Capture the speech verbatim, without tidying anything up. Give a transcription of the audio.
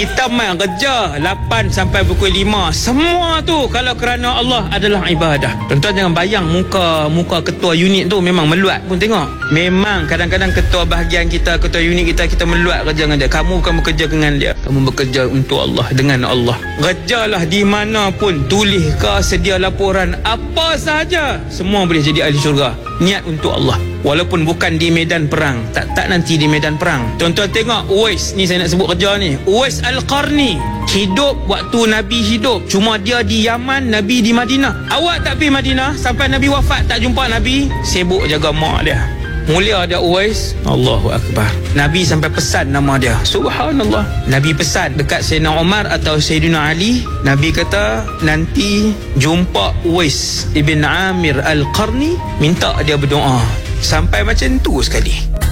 Kita main kerja lapan sampai pukul lima. Semua tu kalau kerana Allah adalah ibadah. Tuan-tuan jangan bayang muka muka ketua unit tu memang meluat pun tengok. Memang kadang-kadang ketua bahagian kita, ketua unit kita, kita meluat kerja dengan dia. Kamu bukan bekerja dengan dia. Kamu bekerja untuk Allah, dengan Allah. Kerjalah di mana pun, tulis ke, sedia laporan, apa sahaja. Semua boleh jadi ahli syurga. Niat untuk Allah. Walaupun bukan di medan perang. Tak-tak nanti di medan perang. Tuan-tuan tengok Uwais ni, saya nak sebut kerja ni. Uwais Al-Qarni hidup waktu Nabi hidup. Cuma dia di Yaman, Nabi di Madinah. Awak tak pergi Madinah sampai Nabi wafat, tak jumpa Nabi. Sibuk jaga mak dia. Mulia dia Uwais. Allahu Akbar. Nabi sampai pesan nama dia. Subhanallah. Nabi pesan dekat Sayyidina Umar atau Sayyidina Ali. Nabi kata nanti jumpa Uwais Ibn Amir Al-Qarni, minta dia berdoa. Sampai macam tu sekali.